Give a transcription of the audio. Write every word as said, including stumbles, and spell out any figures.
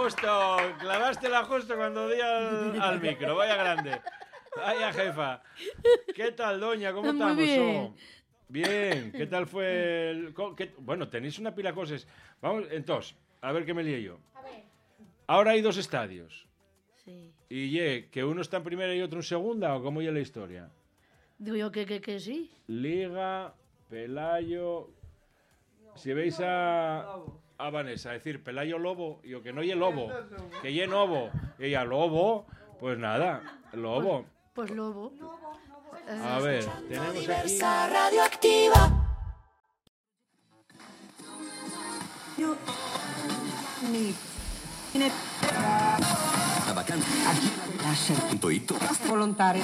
justo, clavástela justo cuando di al, al micro, vaya grande. Vaya jefa. ¿Qué tal, doña? ¿Cómo Muy estamos? bien. Oh, bien, ¿qué tal fue el, co- qué- bueno, tenéis una pila de cosas. Vamos, entonces, a ver qué me lié yo. Ahora hay dos estadios. Sí. Y ye, que uno está en primera y otro en segunda, ¿o cómo ya la historia? Digo yo que, que, que sí. Liga, Pelayo. Si veis a, a Vanessa decir Pelayo Lobo, y o que no ye Lobo, que ye Novo, y ella Lobo, pues nada, Lobo. Pues lobo. A ver, tenemos aquí. Diversa radioactiva. La vacanza. Aquí. Lascia. Volontario.